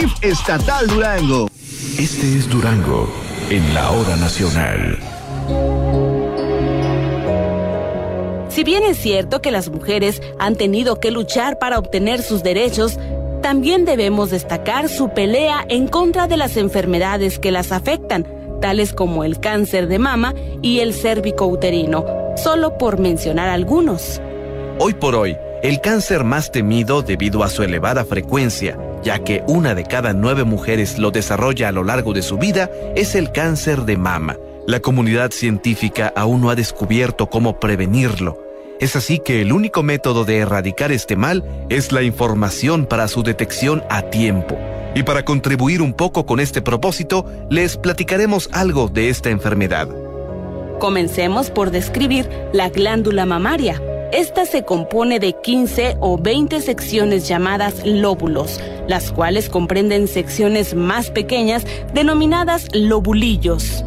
DIF Estatal Durango. Este es Durango, en la hora nacional. Si bien es cierto que las mujeres han tenido que luchar para obtener sus derechos, también debemos destacar su pelea en contra de las enfermedades que las afectan, tales como el cáncer de mama y el cérvico-uterino, solo por mencionar algunos. Hoy por hoy, el cáncer más temido debido a su elevada frecuencia, ya que 1 de cada 9 mujeres lo desarrolla a lo largo de su vida, es el cáncer de mama. La comunidad científica aún no ha descubierto cómo prevenirlo. Es así que el único método de erradicar este mal es la información para su detección a tiempo. Y para contribuir un poco con este propósito, les platicaremos algo de esta enfermedad. Comencemos por describir la glándula mamaria. Esta se compone de 15 o 20 secciones llamadas lóbulos, las cuales comprenden secciones más pequeñas denominadas lobulillos.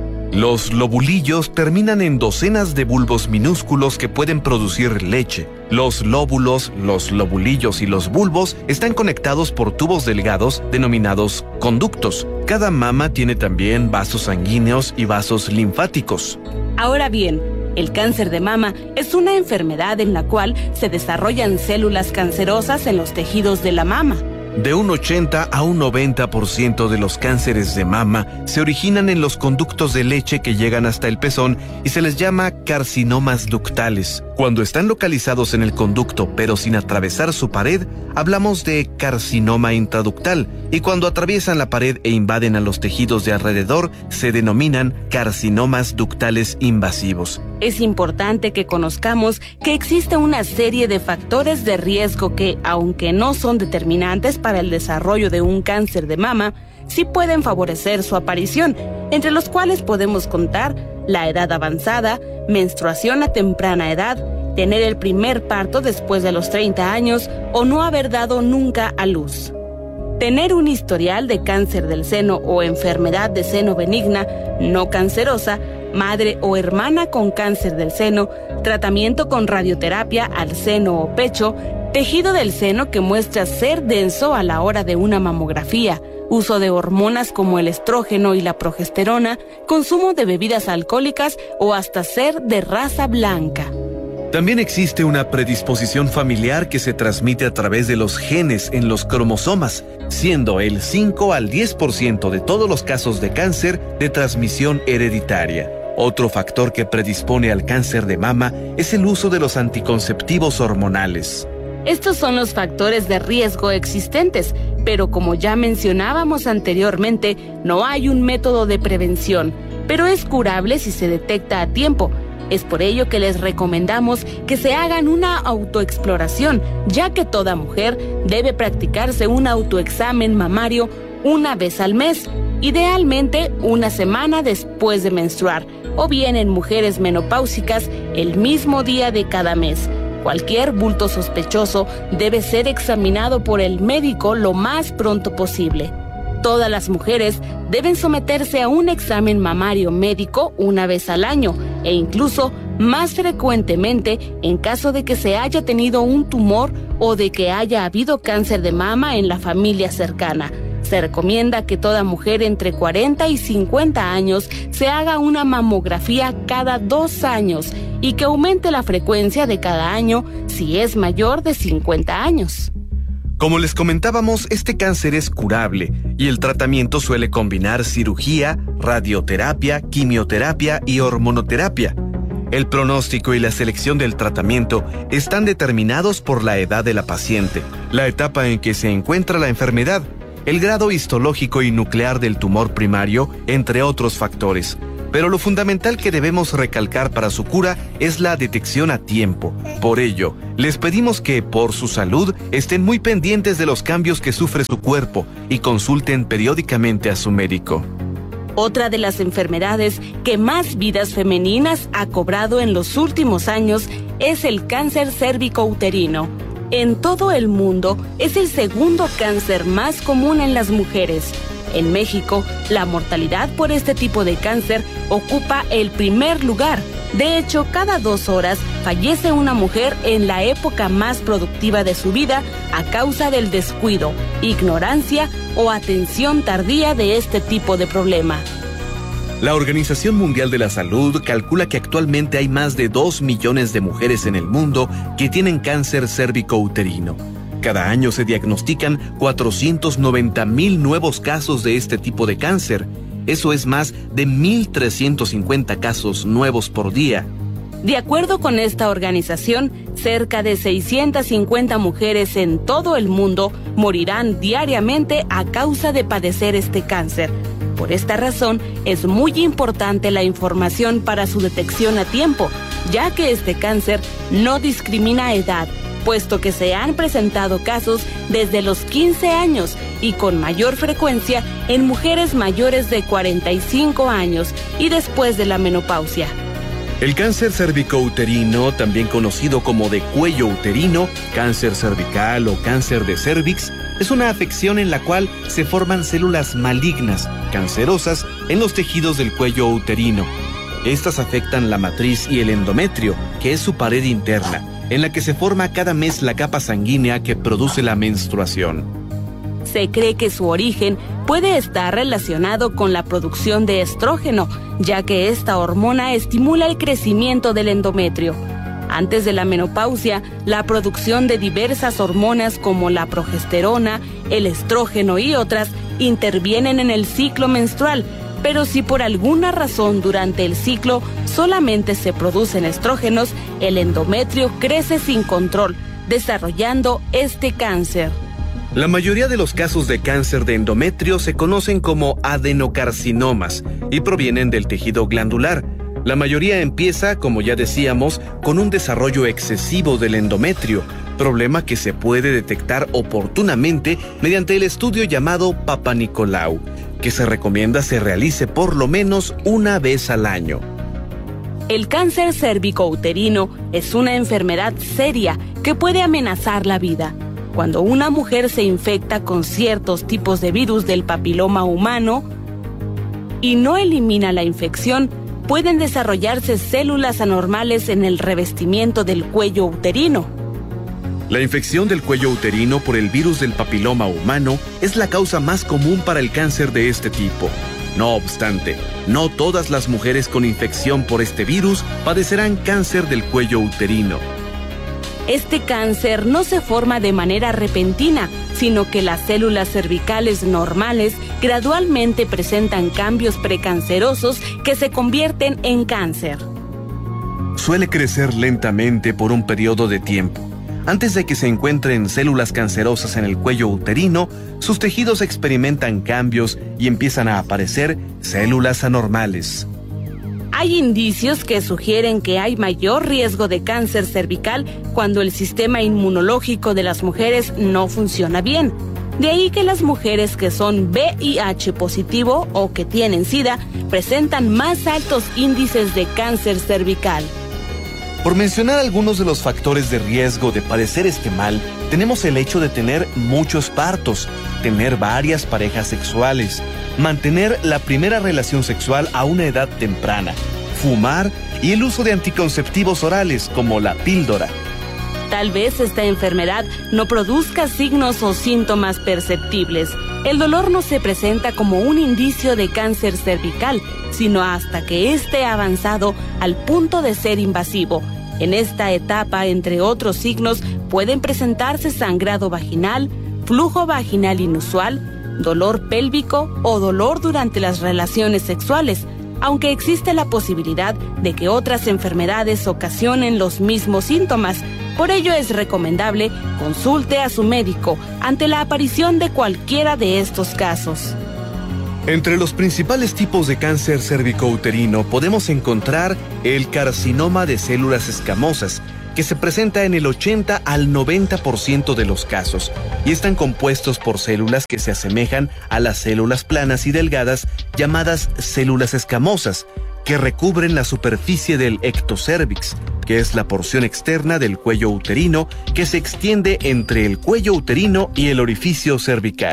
Los lobulillos terminan en docenas de bulbos minúsculos que pueden producir leche. Los lóbulos, los lobulillos y los bulbos están conectados por tubos delgados denominados conductos. Cada mama tiene también vasos sanguíneos y vasos linfáticos. Ahora bien, el cáncer de mama es una enfermedad en la cual se desarrollan células cancerosas en los tejidos de la mama. De un 80 a un 90% de los cánceres de mama se originan en los conductos de leche que llegan hasta el pezón y se les llama carcinomas ductales. Cuando están localizados en el conducto pero sin atravesar su pared, hablamos de carcinoma intraductal, y cuando atraviesan la pared e invaden a los tejidos de alrededor, se denominan carcinomas ductales invasivos. Es importante que conozcamos que existe una serie de factores de riesgo que, aunque no son determinantes para el desarrollo de un cáncer de mama, sí pueden favorecer su aparición, entre los cuales podemos contar la edad avanzada, menstruación a temprana edad, tener el primer parto después de los 30 años o no haber dado nunca a luz. Tener un historial de cáncer del seno o enfermedad de seno benigna, no cancerosa, madre o hermana con cáncer del seno, tratamiento con radioterapia al seno o pecho, tejido del seno que muestra ser denso a la hora de una mamografía, uso de hormonas como el estrógeno y la progesterona, consumo de bebidas alcohólicas o hasta ser de raza blanca. También existe una predisposición familiar que se transmite a través de los genes en los cromosomas, siendo el 5 al 10% de todos los casos de cáncer de transmisión hereditaria. Otro factor que predispone al cáncer de mama es el uso de los anticonceptivos hormonales. Estos son los factores de riesgo existentes, pero como ya mencionábamos anteriormente, no hay un método de prevención, pero es curable si se detecta a tiempo. Es por ello que les recomendamos que se hagan una autoexploración, ya que toda mujer debe practicarse un autoexamen mamario 1 vez al mes, idealmente 1 semana después de menstruar, o bien en mujeres menopáusicas el mismo día de cada mes. Cualquier bulto sospechoso debe ser examinado por el médico lo más pronto posible. Todas las mujeres deben someterse a un examen mamario médico 1 vez al año e incluso más frecuentemente en caso de que se haya tenido un tumor o de que haya habido cáncer de mama en la familia cercana. Se recomienda que toda mujer entre 40 y 50 años se haga una mamografía cada 2 años y que aumente la frecuencia de cada año si es mayor de 50 años. Como les comentábamos, este cáncer es curable y el tratamiento suele combinar cirugía, radioterapia, quimioterapia y hormonoterapia. El pronóstico y la selección del tratamiento están determinados por la edad de la paciente, la etapa en que se encuentra la enfermedad, el grado histológico y nuclear del tumor primario, entre otros factores. Pero lo fundamental que debemos recalcar para su cura es la detección a tiempo. Por ello, les pedimos que, por su salud, estén muy pendientes de los cambios que sufre su cuerpo y consulten periódicamente a su médico. Otra de las enfermedades que más vidas femeninas ha cobrado en los últimos años es el cáncer cérvico-uterino. En todo el mundo es el segundo cáncer más común en las mujeres. En México, la mortalidad por este tipo de cáncer ocupa el primer lugar. De hecho, cada 2 horas fallece una mujer en la época más productiva de su vida a causa del descuido, ignorancia o atención tardía de este tipo de problema. La Organización Mundial de la Salud calcula que actualmente hay más de 2 millones de mujeres en el mundo que tienen cáncer cérvico-uterino. Cada año se diagnostican 490,000 nuevos casos de este tipo de cáncer. Eso es más de 1,350 casos nuevos por día. De acuerdo con esta organización, cerca de 650 mujeres en todo el mundo morirán diariamente a causa de padecer este cáncer. Por esta razón, es muy importante la información para su detección a tiempo, ya que este cáncer no discrimina edad, puesto que se han presentado casos desde los 15 años y con mayor frecuencia en mujeres mayores de 45 años y después de la menopausia. El cáncer cérvico-uterino, también conocido como de cuello uterino, cáncer cervical o cáncer de cérvix, es una afección en la cual se forman células malignas, cancerosas, en los tejidos del cuello uterino. Estas afectan la matriz y el endometrio, que es su pared interna, en la que se forma cada mes la capa sanguínea que produce la menstruación. Se cree que su origen puede estar relacionado con la producción de estrógeno, ya que esta hormona estimula el crecimiento del endometrio. Antes de la menopausia, la producción de diversas hormonas como la progesterona, el estrógeno y otras intervienen en el ciclo menstrual, pero si por alguna razón durante el ciclo solamente se producen estrógenos, el endometrio crece sin control, desarrollando este cáncer. La mayoría de los casos de cáncer de endometrio se conocen como adenocarcinomas y provienen del tejido glandular. La mayoría empieza, como ya decíamos, con un desarrollo excesivo del endometrio, problema que se puede detectar oportunamente mediante el estudio llamado Papanicolau, que se recomienda se realice por lo menos una vez al año. El cáncer cérvico-uterino es una enfermedad seria que puede amenazar la vida. Cuando una mujer se infecta con ciertos tipos de virus del papiloma humano y no elimina la infección, pueden desarrollarse células anormales en el revestimiento del cuello uterino. La infección del cuello uterino por el virus del papiloma humano es la causa más común para el cáncer de este tipo. No obstante, no todas las mujeres con infección por este virus padecerán cáncer del cuello uterino. Este cáncer no se forma de manera repentina, sino que las células cervicales normales gradualmente presentan cambios precancerosos que se convierten en cáncer. Suele crecer lentamente por un periodo de tiempo. Antes de que se encuentren células cancerosas en el cuello uterino, sus tejidos experimentan cambios y empiezan a aparecer células anormales. Hay indicios que sugieren que hay mayor riesgo de cáncer cervical cuando el sistema inmunológico de las mujeres no funciona bien. De ahí que las mujeres que son VIH positivo o que tienen SIDA presentan más altos índices de cáncer cervical. Por mencionar algunos de los factores de riesgo de padecer este mal, tenemos el hecho de tener muchos partos, tener varias parejas sexuales, mantener la primera relación sexual a una edad temprana, fumar y el uso de anticonceptivos orales como la píldora. Tal vez esta enfermedad no produzca signos o síntomas perceptibles. El dolor no se presenta como un indicio de cáncer cervical, sino hasta que esté avanzado al punto de ser invasivo. En esta etapa, entre otros signos, pueden presentarse sangrado vaginal, flujo vaginal inusual, dolor pélvico o dolor durante las relaciones sexuales, aunque existe la posibilidad de que otras enfermedades ocasionen los mismos síntomas. Por ello es recomendable consulte a su médico ante la aparición de cualquiera de estos casos. Entre los principales tipos de cáncer cérvico-uterino podemos encontrar el carcinoma de células escamosas, que se presenta en el 80 al 90% de los casos, y están compuestos por células que se asemejan a las células planas y delgadas llamadas células escamosas, que recubren la superficie del ectocérvix, que es la porción externa del cuello uterino que se extiende entre el cuello uterino y el orificio cervical.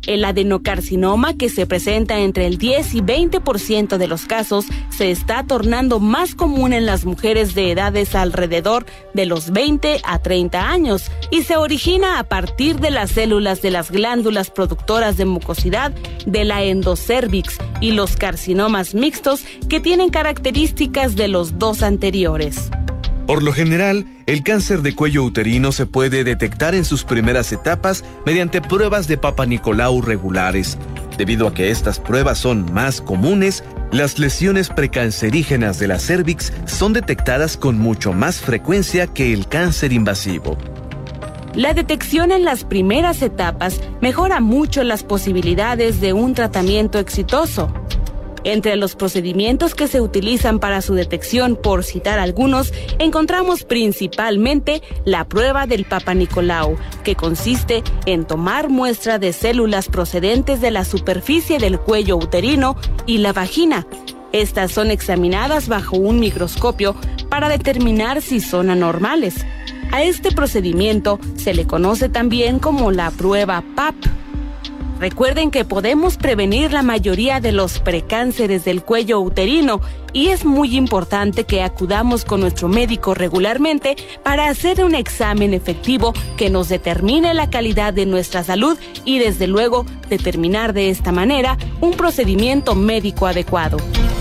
El adenocarcinoma, que se presenta entre el 10 y 20% de los casos, se está tornando más común en las mujeres de edades alrededor de los 20 a 30 años y se origina a partir de las células de las glándulas productoras de mucosidad de la endocervix y los carcinomas mixtos que tienen características de los dos anteriores. Por lo general, el cáncer de cuello uterino se puede detectar en sus primeras etapas mediante pruebas de Papa Nicolau regulares. Debido a que estas pruebas son más comunes, las lesiones precancerígenas de la cérvix son detectadas con mucho más frecuencia que el cáncer invasivo. La detección en las primeras etapas mejora mucho las posibilidades de un tratamiento exitoso. Entre los procedimientos que se utilizan para su detección, por citar algunos, encontramos principalmente la prueba del Papa Nicolau, que consiste en tomar muestra de células procedentes de la superficie del cuello uterino y la vagina. Estas son examinadas bajo un microscopio para determinar si son anormales. A este procedimiento se le conoce también como la prueba PAP. Recuerden que podemos prevenir la mayoría de los precánceres del cuello uterino y es muy importante que acudamos con nuestro médico regularmente para hacer un examen efectivo que nos determine la calidad de nuestra salud y desde luego determinar de esta manera un procedimiento médico adecuado.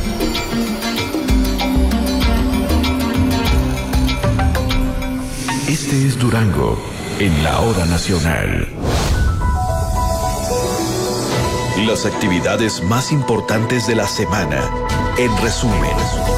Este es Durango en la Hora Nacional. Las actividades más importantes de la semana, en resumen.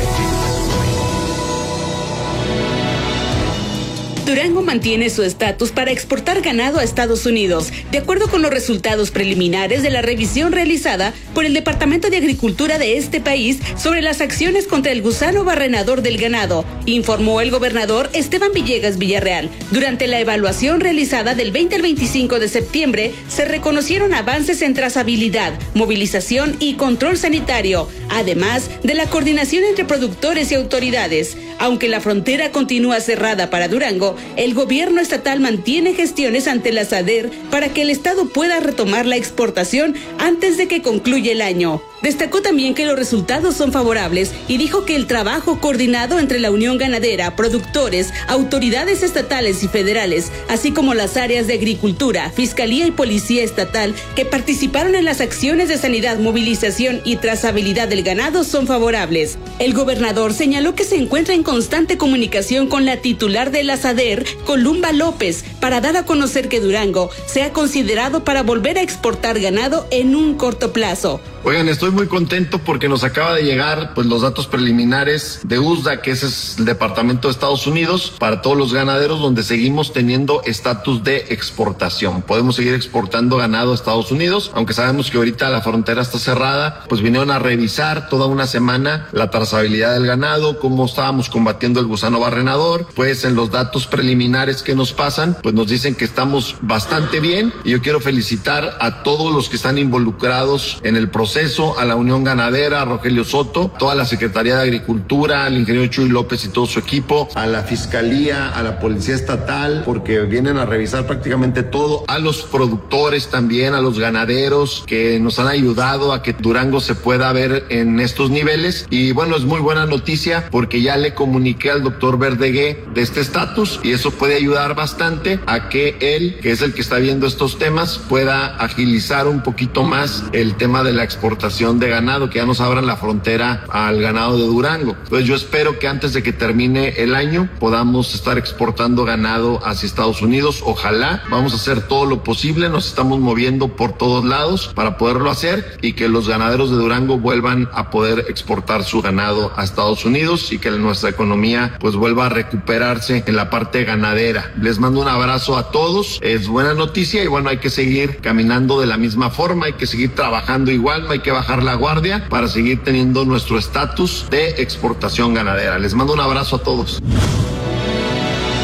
Durango mantiene su estatus para exportar ganado a Estados Unidos, de acuerdo con los resultados preliminares de la revisión realizada por el Departamento de Agricultura de este país sobre las acciones contra el gusano barrenador del ganado, informó el gobernador Esteban Villegas Villarreal. Durante la evaluación realizada del 20 al 25 de septiembre, se reconocieron avances en trazabilidad, movilización y control sanitario, además de la coordinación entre productores y autoridades. Aunque la frontera continúa cerrada para Durango, el gobierno estatal mantiene gestiones ante la SADER para que el Estado pueda retomar la exportación antes de que concluya el año. Destacó también que los resultados son favorables y dijo que el trabajo coordinado entre la Unión Ganadera, productores, autoridades estatales y federales, así como las áreas de Agricultura, Fiscalía y Policía Estatal que participaron en las acciones de sanidad, movilización y trazabilidad del ganado son favorables. El gobernador señaló que se encuentra en constante comunicación con la titular de la SADER, Columba López, para dar a conocer que Durango sea considerado para volver a exportar ganado en un corto plazo. Oigan, estoy muy contento porque nos acaba de llegar los datos preliminares de USDA, que es el Departamento de Estados Unidos, para todos los ganaderos, donde seguimos teniendo estatus de exportación. Podemos seguir exportando ganado a Estados Unidos, aunque sabemos que ahorita la frontera está cerrada. Pues vinieron a revisar toda una semana la trazabilidad del ganado, cómo estábamos combatiendo el gusano barrenador. Pues en los datos preliminares que nos pasan, pues nos dicen que estamos bastante bien, y yo quiero felicitar a todos los que están involucrados en el proceso, a la Unión Ganadera, a Rogelio Soto, toda la Secretaría de Agricultura, al ingeniero Chuy López y todo su equipo, a la Fiscalía, a la Policía Estatal, porque vienen a revisar prácticamente todo, a los productores también, a los ganaderos que nos han ayudado a que Durango se pueda ver en estos niveles. Y bueno, es muy buena noticia porque ya le comuniqué al doctor Verdegué de este estatus, y eso puede ayudar bastante a que él, que es el que está viendo estos temas, pueda agilizar un poquito más el tema de la exportación de ganado, que ya nos abran la frontera al ganado de Durango. Entonces yo espero que antes de que termine el año podamos estar exportando ganado hacia Estados Unidos. Ojalá, vamos a hacer todo lo posible, nos estamos moviendo por todos lados para poderlo hacer y que los ganaderos de Durango vuelvan a poder exportar su ganado a Estados Unidos y que nuestra economía pues vuelva a recuperarse en la parte ganadera. Les mando un abrazo a todos, es buena noticia y bueno, hay que seguir caminando de la misma forma, hay que seguir trabajando igual, no hay que bajar la guardia para seguir teniendo nuestro estatus de exportación ganadera. Les mando un abrazo a todos.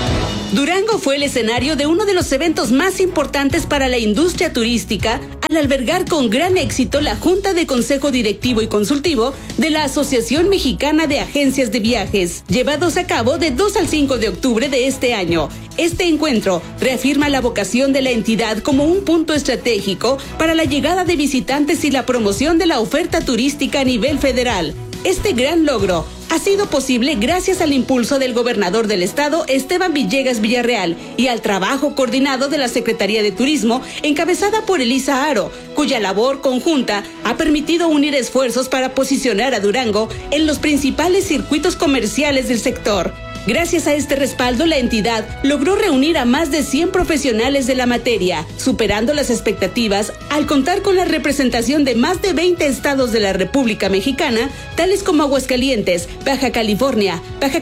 Durango fue el escenario de uno de los eventos más importantes para la industria turística al albergar con gran éxito la Junta de Consejo Directivo y Consultivo de la Asociación Mexicana de Agencias de Viajes, llevados a cabo de 2 al 5 de octubre de este año. Este encuentro reafirma la vocación de la entidad como un punto estratégico para la llegada de visitantes y la promoción de la oferta turística a nivel federal. Este gran logro ha sido posible gracias al impulso del gobernador del estado, Esteban Villegas Villarreal, y al trabajo coordinado de la Secretaría de Turismo, encabezada por Elisa Haro, cuya labor conjunta ha permitido unir esfuerzos para posicionar a Durango en los principales circuitos comerciales del sector. Gracias a este respaldo, la entidad logró reunir a más de 100 profesionales de la materia, superando las expectativas al contar con la representación de más de 20 estados de la República Mexicana, tales como Aguascalientes, Baja California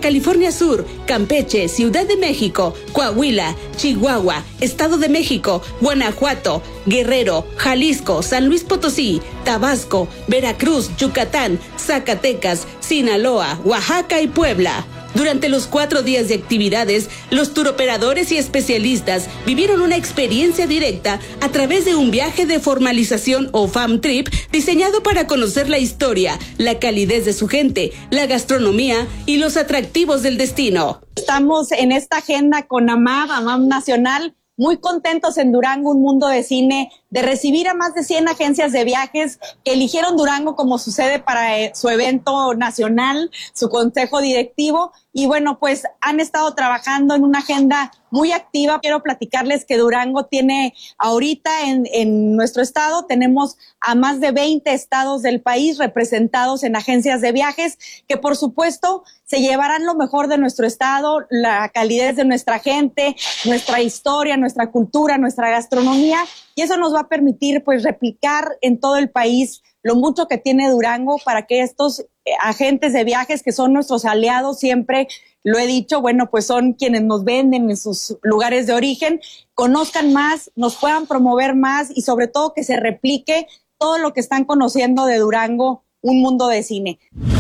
Sur, Campeche, Ciudad de México, Coahuila, Chihuahua, Estado de México, Guanajuato, Guerrero, Jalisco, San Luis Potosí, Tabasco, Veracruz, Yucatán, Zacatecas, Sinaloa, Oaxaca y Puebla. Durante los 4 días de actividades, los turoperadores y especialistas vivieron una experiencia directa a través de un viaje de formalización o fam trip diseñado para conocer la historia, la calidez de su gente, la gastronomía y los atractivos del destino. Estamos en esta agenda con AMAB Nacional, muy contentos en Durango, un mundo de cine, de recibir a más de 100 agencias de viajes que eligieron Durango como su sede para su evento nacional, su consejo directivo. Y bueno, pues han estado trabajando en una agenda muy activa. Quiero platicarles que Durango tiene ahorita en nuestro estado, tenemos a más de 20 estados del país representados en agencias de viajes que por supuesto se llevarán lo mejor de nuestro estado, la calidez de nuestra gente, nuestra historia, nuestra cultura, nuestra gastronomía, y eso nos va a permitir pues replicar en todo el país lo mucho que tiene Durango para que estos agentes de viajes que son nuestros aliados, siempre lo he dicho, bueno, pues son quienes nos venden en sus lugares de origen, conozcan más, nos puedan promover más y sobre todo que se replique todo lo que están conociendo de Durango, un mundo de cine.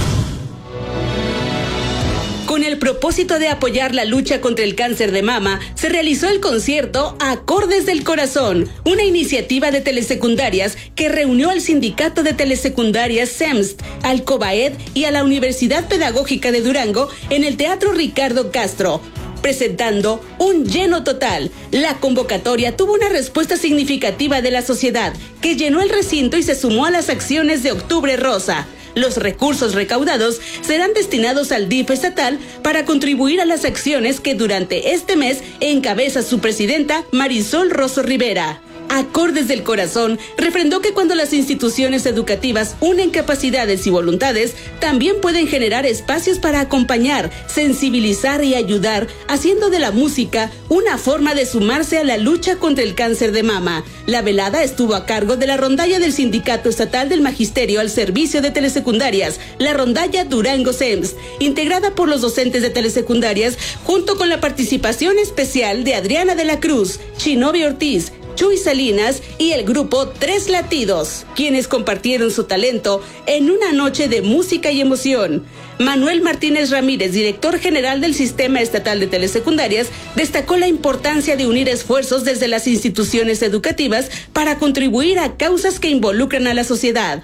Con el propósito de apoyar la lucha contra el cáncer de mama, se realizó el concierto Acordes del Corazón, una iniciativa de telesecundarias que reunió al Sindicato de Telesecundarias SEMST, al COBAED y a la Universidad Pedagógica de Durango en el Teatro Ricardo Castro, presentando un lleno total. La convocatoria tuvo una respuesta significativa de la sociedad, que llenó el recinto y se sumó a las acciones de Octubre Rosa. Los recursos recaudados serán destinados al DIF estatal para contribuir a las acciones que durante este mes encabeza su presidenta Marisol Rosso Rivera. Acordes del Corazón refrendó que cuando las instituciones educativas unen capacidades y voluntades, también pueden generar espacios para acompañar, sensibilizar y ayudar, haciendo de la música una forma de sumarse a la lucha contra el cáncer de mama. La velada estuvo a cargo de la rondalla del Sindicato Estatal del Magisterio al Servicio de Telesecundarias, la rondalla Durango SEMS, integrada por los docentes de telesecundarias, junto con la participación especial de Adriana de la Cruz, Shinobi Ortiz, Chuy Salinas y el grupo Tres Latidos, quienes compartieron su talento en una noche de música y emoción. Manuel Martínez Ramírez, director general del Sistema Estatal de Telesecundarias, destacó la importancia de unir esfuerzos desde las instituciones educativas para contribuir a causas que involucran a la sociedad.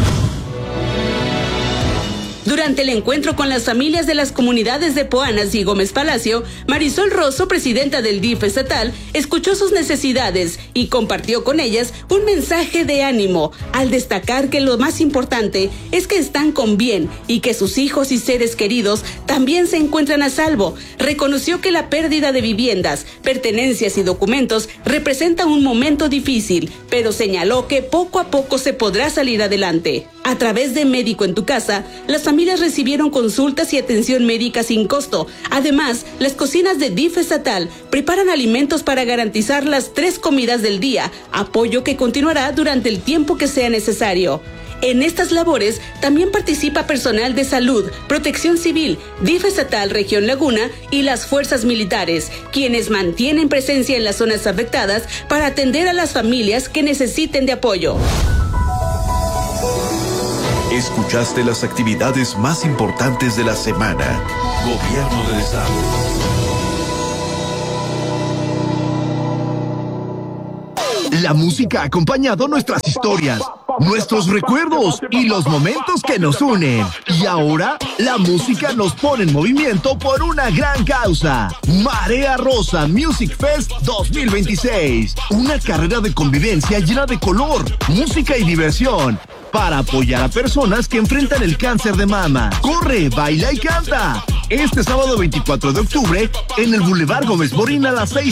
Durante el encuentro con las familias de las comunidades de Poanas y Gómez Palacio, Marisol Rosso, presidenta del DIF estatal, escuchó sus necesidades y compartió con ellas un mensaje de ánimo, al destacar que lo más importante es que están con bien y que sus hijos y seres queridos también se encuentran a salvo. Reconoció que la pérdida de viviendas, pertenencias y documentos representa un momento difícil, pero señaló que poco a poco se podrá salir adelante. A través de Médico en tu Casa, las familias recibieron consultas y atención médica sin costo. Además, las cocinas de DIF estatal preparan alimentos para garantizar las 3 comidas del día, apoyo que continuará durante el tiempo que sea necesario. En estas labores también participa personal de salud, protección civil, DIF estatal Región Laguna y las fuerzas militares, quienes mantienen presencia en las zonas afectadas para atender a las familias que necesiten de apoyo. Escuchaste las actividades más importantes de la semana. Gobierno del Estado. La música ha acompañado nuestras historias, nuestros recuerdos y los momentos que nos unen. Y ahora, la música nos pone en movimiento por una gran causa. Marea Rosa Music Fest 2026. Una carrera de convivencia llena de color, música y diversión, para apoyar a personas que enfrentan el cáncer de mama. Corre, baila y canta. Este sábado 24 de octubre, en el Boulevard Gómez Morín a las 6